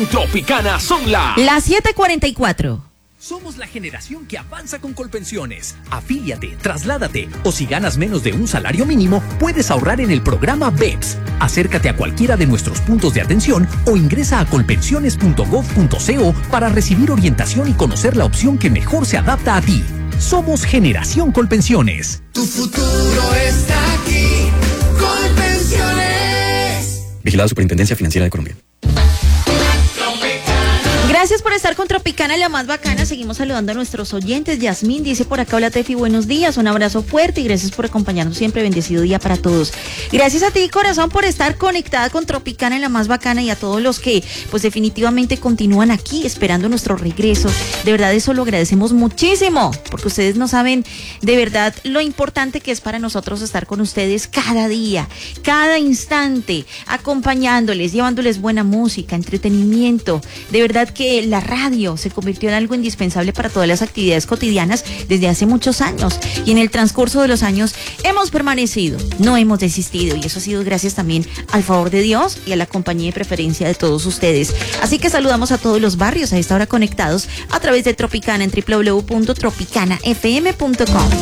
En Tropicana son las 7:44. Somos la generación que avanza con Colpensiones. Afíliate, trasládate o si ganas menos de un salario mínimo, puedes ahorrar en el programa BEPS. Acércate a cualquiera de nuestros puntos de atención o ingresa a colpensiones.gov.co para recibir orientación y conocer la opción que mejor se adapta a ti. Somos Generación Colpensiones. Tu futuro está aquí. Colpensiones. Vigilado Superintendencia Financiera de Colombia. Gracias por estar con Tropicana, la más bacana. Seguimos saludando a nuestros oyentes. Yasmín dice por acá: hola Tefi, buenos días, un abrazo fuerte y gracias por acompañarnos siempre. Bendecido día para todos. Gracias a ti, corazón, por estar conectada con Tropicana, la más bacana, y a todos los que pues definitivamente continúan aquí esperando nuestro regreso. De verdad, eso lo agradecemos muchísimo, porque ustedes no saben de verdad lo importante que es para nosotros estar con ustedes cada día, cada instante, acompañándoles, llevándoles buena música, entretenimiento. De verdad que la radio se convirtió en algo indispensable para todas las actividades cotidianas desde hace muchos años, y en el transcurso de los años hemos permanecido, no hemos desistido, y eso ha sido gracias también al favor de Dios y a la compañía y preferencia de todos ustedes. Así que saludamos a todos los barrios a esta hora conectados a través de Tropicana en www.tropicanafm.com.